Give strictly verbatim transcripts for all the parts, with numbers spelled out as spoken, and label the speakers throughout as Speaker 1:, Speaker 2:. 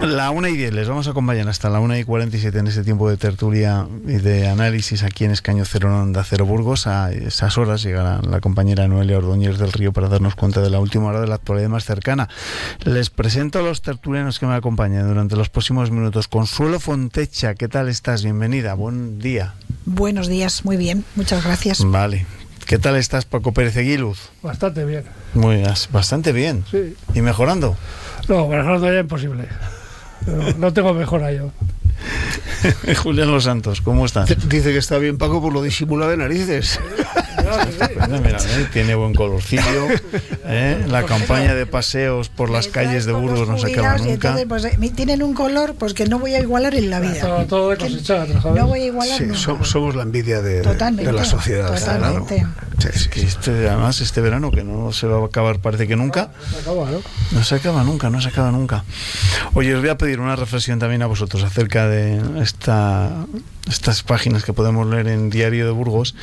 Speaker 1: La una y diez, les vamos a acompañar hasta la una y cuarenta y siete en este tiempo de tertulia y de análisis aquí en Escaño Cero, en Onda Cero Burgos. A esas horas llegará la compañera Noelia Ordóñez del Río para darnos cuenta de la última hora de la actualidad más cercana. Les presento a los tertulianos que me acompañan durante los próximos minutos. Consuelo Fontecha, ¿qué tal estás? Bienvenida, buen día.
Speaker 2: Buenos días, muy bien, muchas gracias.
Speaker 1: Vale. ¿Qué tal estás, Paco Pérez Eguiluz?
Speaker 3: Bastante bien.
Speaker 1: Muy, bastante bien.
Speaker 3: Sí.
Speaker 1: ¿Y mejorando?
Speaker 3: No, mejorando ya imposible. No, no tengo mejora yo.
Speaker 1: Julián Los Santos, ¿cómo estás?
Speaker 4: Dice que está bien, Paco, por lo disimula de narices.
Speaker 1: Mira, mira, ¿eh? Tiene buen colorcillo, ¿eh? La campaña de paseos por las calles de Burgos no se acaba nunca.
Speaker 2: Entonces, pues, tienen un color pues que no voy a igualar en la vida.
Speaker 3: Todo, todo de cosechar, ¿sabes?
Speaker 2: No voy a igualar
Speaker 4: Sí,
Speaker 2: nunca.
Speaker 4: Somos, somos la envidia de, de la sociedad.
Speaker 2: Totalmente.
Speaker 4: Claro. Sí, sí,
Speaker 1: que este, además, este verano que no se va a acabar, parece que nunca.
Speaker 3: No se acaba, ¿no?
Speaker 1: No se acaba nunca, no se acaba nunca. Oye, os voy a pedir una reflexión también a vosotros acerca de esta, estas páginas que podemos leer en Diario de Burgos,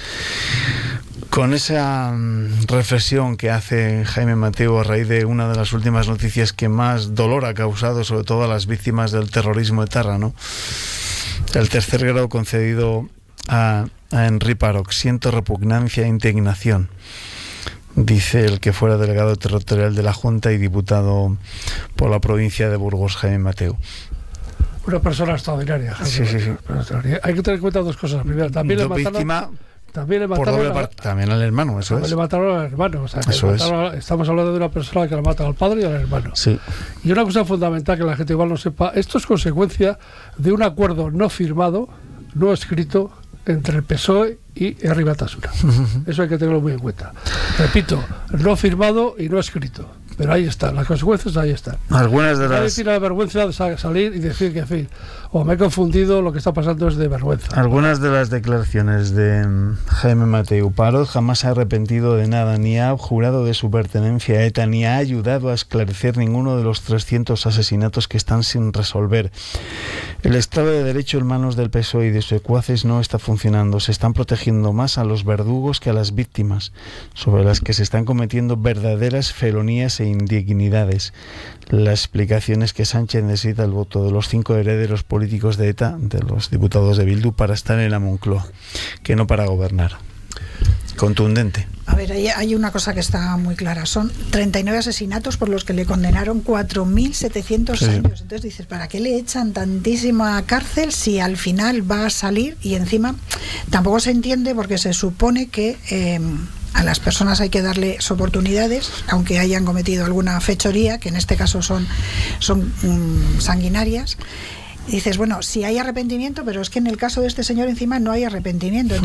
Speaker 1: con esa um, reflexión que hace Jaime Mateu a raíz de una de las últimas noticias que más dolor ha causado, sobre todo a las víctimas del terrorismo etarra, ¿no? El tercer grado concedido a, a Henri Parot. Siento repugnancia e indignación, dice el que fuera delegado territorial de la Junta y diputado por la provincia de Burgos, Jaime Mateu.
Speaker 3: Una persona extraordinaria.
Speaker 1: Sí, sí, sí.
Speaker 3: Hay que tener en cuenta dos cosas. Primero, también le mataron,
Speaker 1: víctima
Speaker 3: también le
Speaker 1: por
Speaker 3: mataron,
Speaker 1: doble parte, también al hermano, eso
Speaker 3: también
Speaker 1: es.
Speaker 3: le mataron al hermano. O sea, que
Speaker 1: Eso
Speaker 3: le mataron, estamos hablando de una persona que le mata al padre y al hermano.
Speaker 1: Sí.
Speaker 3: Y una cosa fundamental que la gente igual no sepa, esto es consecuencia de un acuerdo no firmado, no escrito, entre el P S O E y Herri Batasuna. Eso hay que tenerlo muy en cuenta. Repito, no firmado y no escrito. Pero ahí están, las consecuencias ahí están.
Speaker 1: Algunas de
Speaker 3: Nadie
Speaker 1: las
Speaker 3: tiene la vergüenza de salir y decir que, en fin, o me he confundido, lo que está pasando es de vergüenza.
Speaker 1: Algunas de las declaraciones de Jaime Mateu. Parot jamás se ha arrepentido de nada, ni ha jurado de su pertenencia a ETA, ni ha ayudado a esclarecer ninguno de los trescientos asesinatos que están sin resolver. El Estado de Derecho en manos del P S O E y de sus secuaces no está funcionando. Se están protegiendo más a los verdugos que a las víctimas, sobre las que se están cometiendo verdaderas felonías e indignidades. La explicación es que Sánchez necesita el voto de los cinco herederos políticos de ETA, de los diputados de Bildu, para estar en la Moncloa, que no para gobernar. Contundente.
Speaker 2: A ver, hay, hay una cosa que está muy clara. Son treinta y nueve asesinatos por los que le condenaron cuatro mil setecientos sí. años. Entonces dices, ¿para qué le echan tantísima cárcel si al final va a salir? Y encima tampoco se entiende porque se supone que eh, a las personas hay que darles oportunidades, aunque hayan cometido alguna fechoría, que en este caso son, son um, sanguinarias. Y dices, bueno, si hay arrepentimiento, pero es que en el caso de este señor encima no hay arrepentimiento.